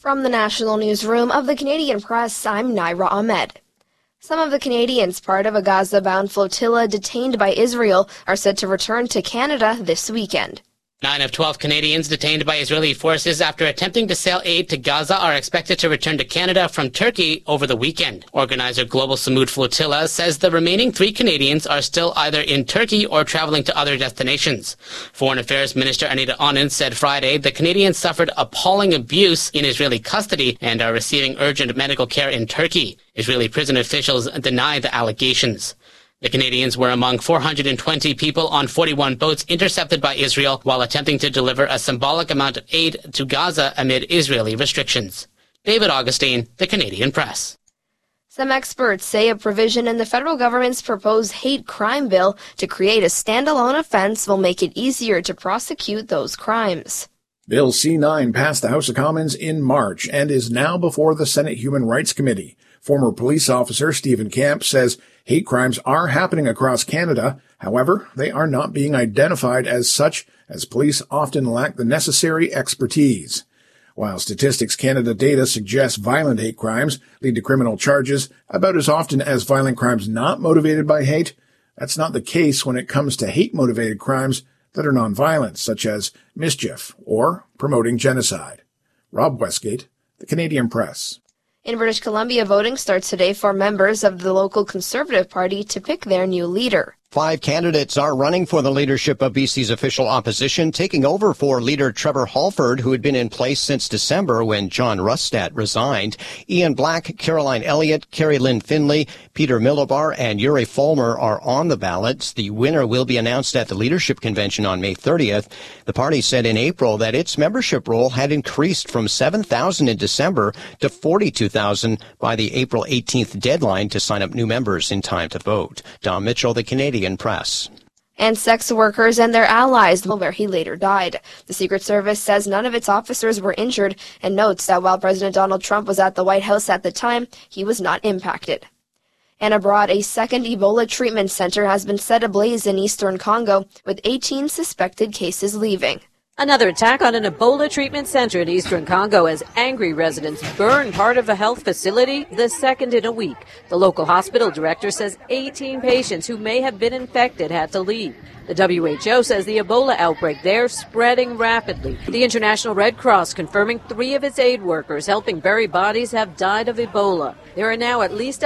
From the National Newsroom of the Canadian Press, I'm Naira Ahmed. Some of the Canadians part of a Gaza-bound flotilla detained by Israel are set to return to Canada this weekend. 9 of 12 Canadians detained by Israeli forces after attempting to sail aid to Gaza are expected to return to Canada from Turkey over the weekend. Organizer Global Samud Flotilla says the remaining 3 Canadians are still either in Turkey or traveling to other destinations. Foreign Affairs Minister Anita Anand said Friday the Canadians suffered appalling abuse in Israeli custody and are receiving urgent medical care in Turkey. Israeli prison officials deny the allegations. The Canadians were among 420 people on 41 boats intercepted by Israel while attempting to deliver a symbolic amount of aid to Gaza amid Israeli restrictions. David Augustine, The Canadian Press. Some experts say a provision in the federal government's proposed hate crime bill to create a standalone offense will make it easier to prosecute those crimes. Bill C-9 passed the House of Commons in March and is now before the Senate Human Rights Committee. Former police officer Stephen Camp says hate crimes are happening across Canada. However, they are not being identified as such, as police often lack the necessary expertise. While Statistics Canada data suggests violent hate crimes lead to criminal charges about as often as violent crimes not motivated by hate, that's not the case when it comes to hate-motivated crimes that are nonviolent, such as mischief or promoting genocide. Rob Westgate, The Canadian Press. In British Columbia, voting starts today for members of the local Conservative Party to pick their new leader. 5 candidates are running for the leadership of BC's official opposition, taking over for leader Trevor Halford, who had been in place since December when John Rustad resigned. Ian Black, Caroline Elliott, Carrie Lynn Finley, Peter Milobar, and Yuri Fulmer are on the ballots. The winner will be announced at the leadership convention on May 30th. The party said in April that its membership roll had increased from 7,000 in December to 42,000 by the April 18th deadline to sign up new members in time to vote. Don Mitchell, The Canadian Press. And sex workers and their allies, where he later died. The Secret Service says none of its officers were injured and notes that while President Donald Trump was at the White House at the time, he was not impacted. And abroad, a second Ebola treatment center has been set ablaze in eastern Congo, with 18 suspected cases leaving. Another attack on an Ebola treatment center in eastern Congo as angry residents burn part of a health facility, the second in a week. The local hospital director says 18 patients who may have been infected had to leave. The WHO says the Ebola outbreak there spreading rapidly. The International Red Cross confirming 3 of its aid workers helping bury bodies have died of Ebola. There are now at least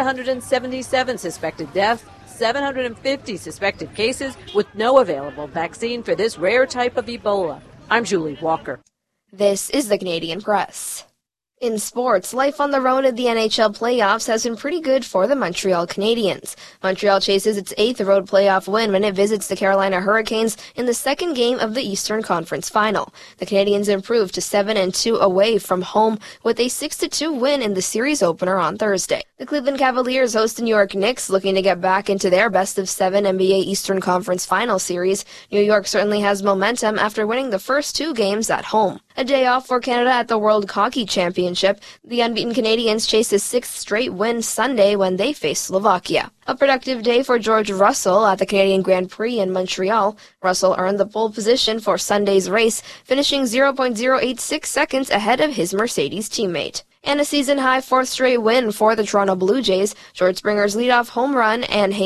177 suspected deaths, 750 suspected cases with no available vaccine for this rare type of Ebola. I'm Julie Walker. This is the Canadian Press. In sports, life on the road at the NHL playoffs has been pretty good for the Montreal Canadiens. Montreal chases its 8th road playoff win when it visits the Carolina Hurricanes in the second game of the Eastern Conference Final. The Canadiens improved to 7-2 away from home with a 6-2 win in the series opener on Thursday. The Cleveland Cavaliers host the New York Knicks, looking to get back into their best-of-7 NBA Eastern Conference Final series. New York certainly has momentum after winning the first 2 games at home. A day off for Canada at the World Hockey Championship. The unbeaten Canadians chase a 6th straight win Sunday when they face Slovakia. A productive day for George Russell at the Canadian Grand Prix in Montreal. Russell earned the pole position for Sunday's race, finishing 0.086 seconds ahead of his Mercedes teammate. And a season-high 4th straight win for the Toronto Blue Jays. George Springer's leadoff home run and